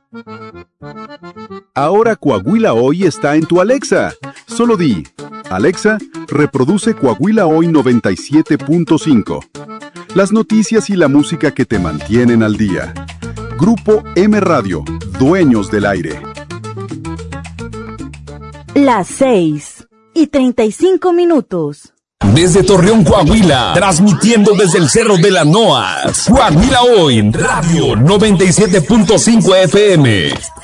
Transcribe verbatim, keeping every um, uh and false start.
Ahora Coahuila Hoy está en tu Alexa. Solo di, Alexa, reproduce Coahuila Hoy noventa y siete punto cinco. Las noticias y la música que te mantienen al día. Grupo M Radio, dueños del aire. Las seis y treinta y cinco minutos. Desde Torreón, Coahuila, transmitiendo desde el Cerro de la Noas. Coahuila Hoy, Radio noventa y siete punto cinco F M.